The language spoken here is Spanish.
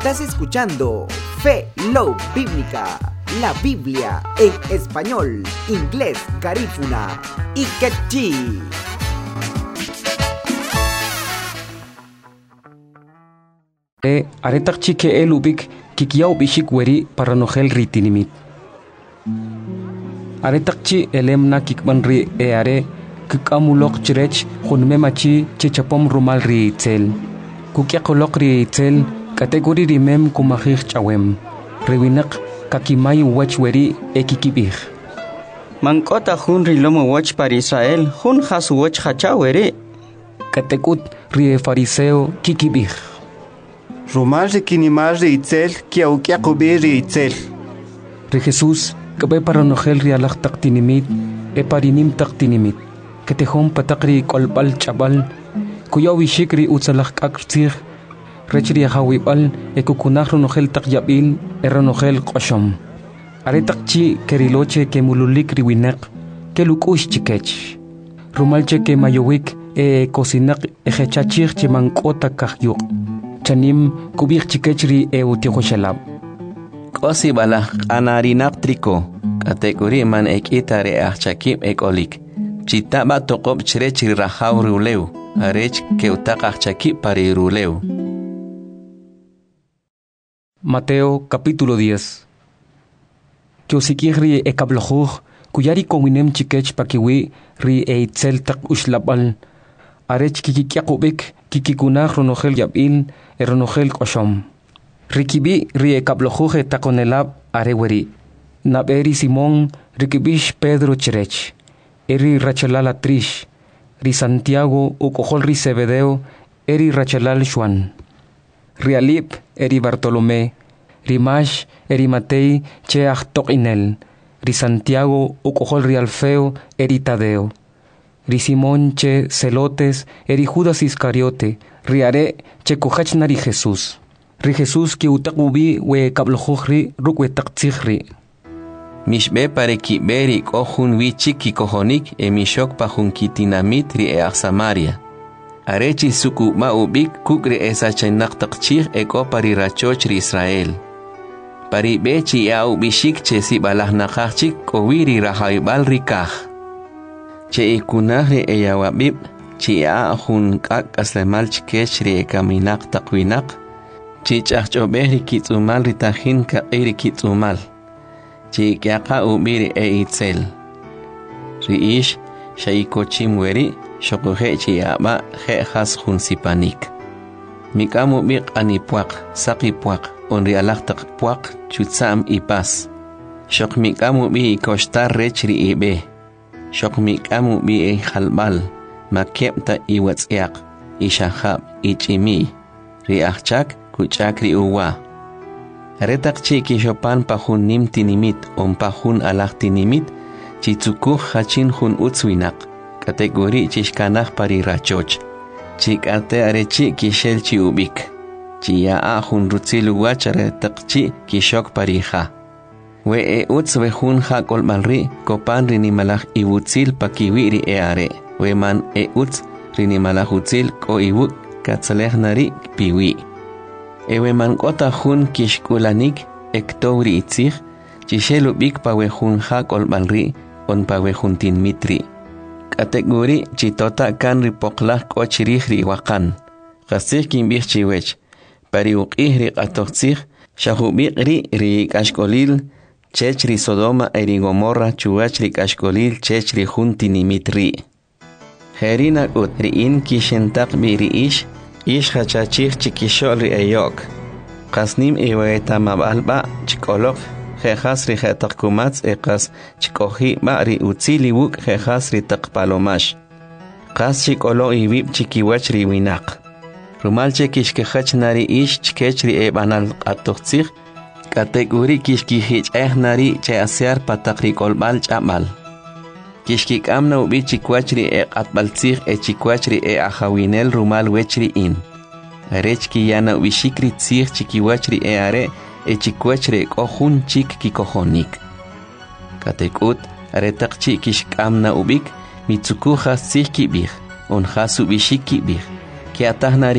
Estás escuchando Fe Love Bíblica, la Biblia en español, inglés, garífuna y quechí. Aretak chike elubik kikiyaw bishik weri para nogel ritinimit. Aretak chi elemna kikbanri are kikamulok chirech hunmemachi chichapom rumal ri itzel. Kukyakolok ri itzel kategori rimem kumahich chawem. Rewinak kakimay wach weri ekikibih. Mankota hun rilomo wach para Israel hun hasu wach hachaweri. Katekut ri fariseo kikibih. Rumal kinimal ri itzel kiaukiakubi ri itzel. Ri Jesús kabe para nogel ri alak taktinimit parinim taktinimit. Ketehom patakri kolbal chabal kuyaw wishik ri utsalak aksir rechri hawibal kukunah nogel takyabil nogel qoshom. Aretakchi keriloche kemululik ri winak kelukush chikech. Rumalche ke mayowik kosinak ejechachir chimankota kahyuk. Chanim kubik chikechri utikhoshalab. Kosi bala anarinak triko kategori man ekitare achakib ekolik. Chitaba tokob chirechri rahaw ruleu arech keutak achakib pari ruleu. Mateo capítulo 10. Kyosikihri ekablojuj kuyari kowinem chikech pakiwi ri eitzel tak ushlabal arech kikikyakubik kikikunah ronogel yabil ronogel qoshom. Rikibi ri ekablojuje takonelab areweri. Naberi Simón rikibish Pedro chirech. Eri rachalala trish. Ri Santiago ukojol ri Zebedeo eri rachalal Juan. Rialip eri Bartolomé. Ri Mash eri Matei che achtok inel. Ri Santiago ukojol ri Alfeo eri Tadeo. Ri Simón che Celotes eri Judas Iscariote. Riare che kuhachna ri Jesús. Ri Jesús ki utakubi we kablojuhri rukwe taktzihri. Mishbe pare kiberi kohun wichik kikohonik mishok pahun kitinamit ri Samaria. Arechi suku maubik kukri esachenak takchih pari rachoch ri Israel. Pari bechi bishik che si balah nakachik kowiri rahaibal rikah. Che ikunah ri eyawabib chi ahun kak aslemal chikech ri kaminak takwinak. Chichach obehri kitsumal ritahin ka iri kitsumal. Chikyaka ubiri itzel. Riish shaikochim weri shokuhe chiyaba he has hun sipanik. Mikamu bik anipuak sakipuak onri alaktak puak chutsam ipas. Shok mikamu bi koshtar rechri ibe. Shok mikamu bi halbal makepta iwatsyak ishahab ichimi. Riachchak kuchakri uwa. Retak chiki shopan pahun nim tinimit pahun alak tinimit chitsukuh hachin hun utswinak kategori chishkanah pari rachoch chikate arechi kishel chi ubik chiya hun rutsilu wachare takchi kishok parija we utswe hun hakol malri kopan rinimalach iwutsil pakiwiri are we man uts rinimalach utsil ko iwuk katsaleh nari piwi. Ewe man kota hun kishkulanik ektowri itzig, chishelu bik pawe hun hakol balri on pawe hun tin mitri. Kategori chitota kan ripoklah kochirihri wakan. Kasih kimbih chiwech. Pari ukihri katoxig, shahubik ri kashkolil, chechri Sodoma eri Gomorra chuachri kashkolil chechri hun tinimitri. Herina ut riin kishentak biri ish hachachich chikishol ri eyok. Kasnim iweta mabalba chikolok jejas ri jetakkumats ekas chikohi ba ri utzili wuk jejas ri takpalomash. Kas chikolo iwib chikiwach ri winak. Rumalche kishkehach nari ish chikech ri ebanal atoxig. Kategori kishkihich nari che asear patakri kolbal chamal. Kishkik amna ubi chikwachri atbaltzig chikwachri ahawinel rumal wechri in. Arechki yana ubishikri tzig chikiwachri are chikwachri kohun chik kikohonik. Katekut aretakchi kishk amna ubik mitsukuja tzig kibig. Onjasu bishik kibig. Ki atahnari